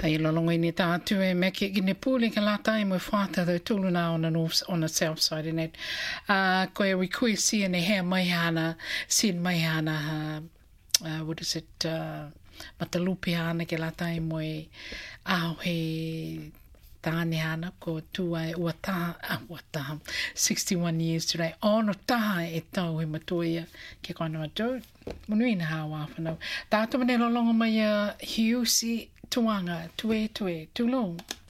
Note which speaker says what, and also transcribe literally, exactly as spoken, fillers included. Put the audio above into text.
Speaker 1: Hei lolongo ni tātu e me ke gine pūle ka lata i mo whāta thau tūlu nā on the north, on the south side in it. Uh, ko e wikui si ane hea mai hana, si mai hana, uh, uh, what is it, uh, matalupi hana ke lata i mo e aho he tāne hana ko tuai ua taha, ah, ua taha, sixty-one years today. Ono taha e tau he matoia ke kono atou. Munuina hawa whanau. Tātou mene lolongo mai a hiusi tuanga, tue tue, tūlong.